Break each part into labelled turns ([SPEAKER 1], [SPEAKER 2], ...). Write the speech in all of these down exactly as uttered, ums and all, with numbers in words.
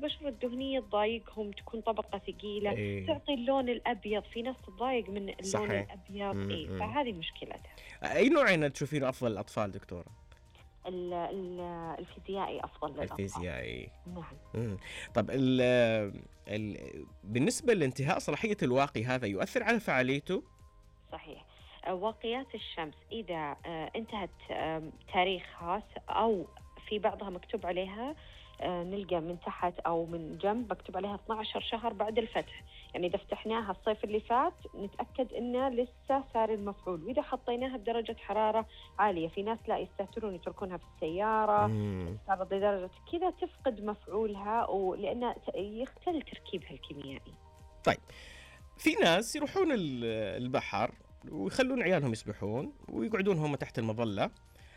[SPEAKER 1] البشرة الدهنية تضايقهم، تكون طبقة ثقيلة
[SPEAKER 2] إيه.
[SPEAKER 1] تعطي اللون الأبيض، في ناس تضايق من اللون
[SPEAKER 2] صحيح.
[SPEAKER 1] الأبيض، إيه
[SPEAKER 2] امم
[SPEAKER 1] فهذه مشكلتها.
[SPEAKER 2] أي نوعين تشوفين أفضل للأطفال دكتورة؟
[SPEAKER 1] ال- ال- الفيزيائي أفضل للأطفال.
[SPEAKER 2] الفيزيائي.
[SPEAKER 1] نعم.
[SPEAKER 2] مم. طب ال ال بالنسبة لانتهاء صلاحية الواقي هذا يؤثر على فعاليته؟
[SPEAKER 1] صحيح. آه، واقيات الشمس إذا آه، انتهت آم، تاريخها س- أو في بعضها مكتوب عليها، آه، نلقى من تحت أو من جنب مكتوب عليها اثنا عشر شهر بعد الفتح، يعني إذا فتحناها الصيف اللي فات نتأكد إنه لسه صار المفعول، وإذا حطيناها بدرجة حرارة عالية، في ناس لا يستهترون يتركونها في السيارة
[SPEAKER 2] مم.
[SPEAKER 1] تعرض لدرجة كذا تفقد مفعولها، ولأن ت- يختل تركيبها الكيميائي.
[SPEAKER 2] طيب، في ناس يروحون ال- البحر ويخلون عيالهم يسبحون ويقعدون هم تحت المظلة،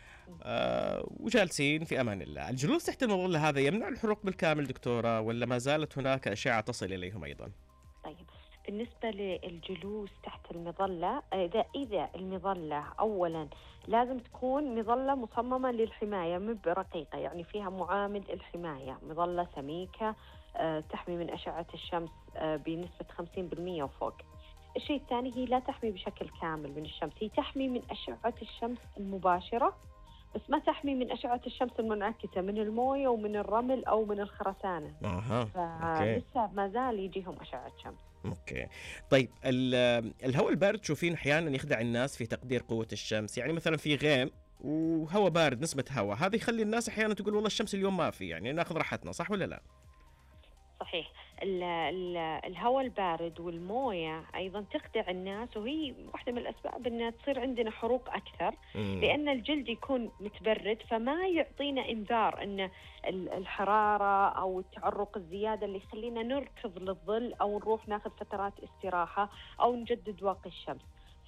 [SPEAKER 2] آه وجالسين في أمان الله. الجلوس تحت المظلة هذا يمنع الحروق بالكامل دكتورة، ولا ما زالت هناك أشعة تصل إليهم أيضا؟
[SPEAKER 1] طيب، بالنسبة للجلوس تحت المظلة، إذا إذا المظلة أولاً لازم تكون مظلة مصممة للحماية، مو برقيقة، يعني فيها معامد الحماية، مظلة سميكة آه، تحمي من أشعة الشمس آه، بنسبة خمسين بالمئة وفوق. الشيء الثاني، هي لا تحمي بشكل كامل من الشمس، هي تحمي من أشعة الشمس المباشرة، بس ما تحمي من أشعة الشمس المنعكسة من الموية ومن الرمل أو من الخرسانة،
[SPEAKER 2] أها. أوكي.
[SPEAKER 1] فلسه ما زال يجيهم أشعة شمس.
[SPEAKER 2] اوكي. طيب، ال- الهواء البارد تشوفين احيانا يخدع الناس في تقدير قوة الشمس، يعني مثلا في غيم وهواء بارد نسبة هواء، هذا يخلي الناس احيانا تقول والله الشمس اليوم ما في، يعني ناخذ راحتنا، صح ولا لا؟
[SPEAKER 1] صحيح. ال ال الهواء البارد والموية أيضا تخدع الناس، وهي واحدة من الأسباب أنها تصير عندنا حروق أكثر،
[SPEAKER 2] مم.
[SPEAKER 1] لأن الجلد يكون متبرد، فما يعطينا إنذار أن ال- الحرارة أو التعرق الزيادة اللي يخلينا نركض للظل أو نروح ناخذ فترات استراحة أو نجدد واقي الشمس،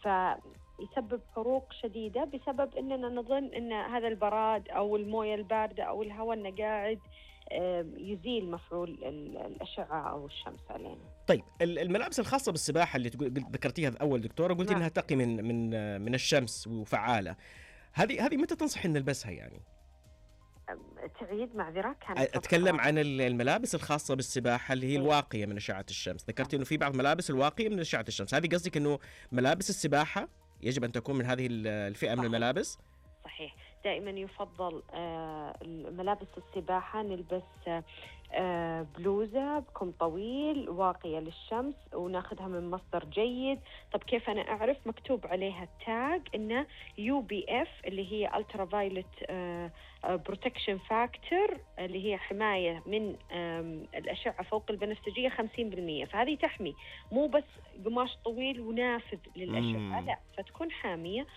[SPEAKER 1] فيسبب حروق شديدة بسبب أننا نظن أن هذا البراد أو الموية الباردة أو الهواء أنه قاعد يزيل مفعول ال- الأشعة أو الشمس علينا.
[SPEAKER 2] طيب، ال- الملابس الخاصة بالسباحة اللي تقول قلت- ذكرتيها أول دكتورة، قلتي
[SPEAKER 1] نعم.
[SPEAKER 2] إنها تقي من من من الشمس وفعالة، هذه هذه متى تنصح إن نلبسها يعني؟
[SPEAKER 1] تعيد معذرة، كانت
[SPEAKER 2] أتكلم عن ال- الملابس الخاصة بالسباحة اللي هي
[SPEAKER 1] إيه.
[SPEAKER 2] الواقية من أشعة الشمس، ذكرتي إنه في بعض الملابس الواقية من أشعة الشمس، هذه قصدك إنه ملابس السباحة يجب أن تكون من هذه ال- الفئة من
[SPEAKER 1] صحيح.
[SPEAKER 2] الملابس؟
[SPEAKER 1] صحيح. دائما يفضل آه، ملابس السباحة نلبس آه، آه، بلوزة بكم طويل واقية للشمس وناخذها من مصدر جيد. طب كيف أنا أعرف؟ مكتوب عليها التاج إنه يو بي إف اللي هي Ultra Violet آه، آه، Protection Factor، اللي هي حماية من آم، الأشعة فوق البنفسجية خمسين بالمئة، فهذه تحمي، مو بس قماش طويل ونافذ للأشعة،
[SPEAKER 2] مم.
[SPEAKER 1] لا، فتكون حامية.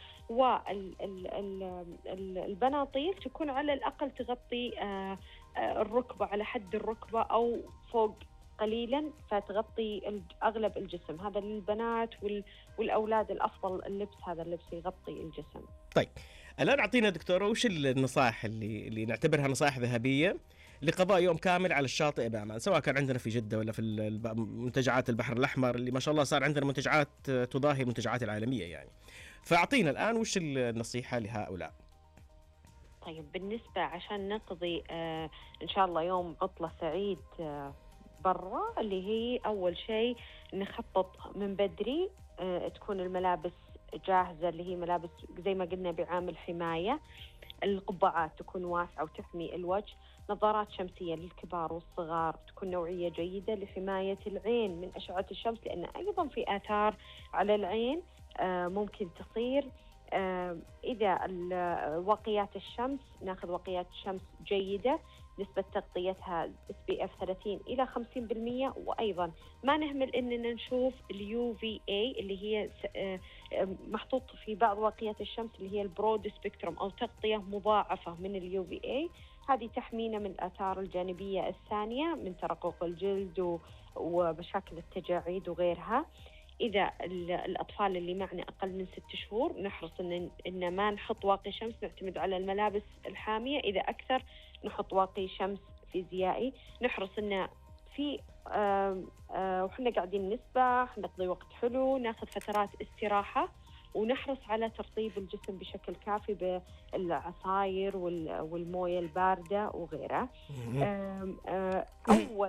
[SPEAKER 1] والبناطيل تكون على الأقل تغطي آه، آه، الركبة، على حد الركبة أو فوق قليلا، فتغطي الج- أغلب الجسم. هذا للبنات وال- والأولاد الأفضل اللبس، هذا اللبس يغطي الجسم.
[SPEAKER 2] طيب، الآن أعطينا دكتورة وش النصائح اللي اللي نعتبرها نصائح ذهبية لقضاء يوم كامل على الشاطئ بأمان، سواء كان عندنا في جدة ولا في الب- منتجعات البحر الأحمر اللي ما شاء الله صار عندنا منتجعات تضاهي المنتجعات العالمية يعني، فأعطينا الآن وش النصيحة لهؤلاء؟
[SPEAKER 1] طيب، بالنسبة عشان نقضي آه إن شاء الله يوم عطلة سعيد آه برا، اللي هي أول شيء نخطط من بدري، آه تكون الملابس جاهزة، اللي هي ملابس زي ما قلنا بعامل حماية، القبعات تكون واسعة وتحمي الوجه، نظارات شمسية للكبار والصغار تكون نوعية جيدة لحماية العين من أشعة الشمس، لأن أيضا في آثار على العين آه ممكن تصير. آه إذا واقيات الشمس، ناخذ واقيات شمس جيدة، نسبة تغطيتها إس بي إف ثلاثين إلى خمسين بالمئة، وأيضا ما نهمل إننا نشوف اليو في إيه اللي هي آه محطوط في بعض واقيات الشمس، اللي هي البرود سبيكتروم أو تغطية مضاعفة من اليو في إيه، هذه تحمينا من الآثار الجانبية الثانية من ترقق الجلد ومشاكل التجاعيد وغيرها. إذا الأطفال اللي معنا أقل من ست شهور نحرص إن, إن ما نحط واقي شمس، نعتمد على الملابس الحامية. إذا أكثر نحط واقي شمس فيزيائي. نحرص إن في آه آه وحنا قاعدين نسبح نقضي وقت حلو، ناخذ فترات استراحة، ونحرص على ترطيب الجسم بشكل كافي بالعصاير والموية الباردة وغيرها. آه آه أول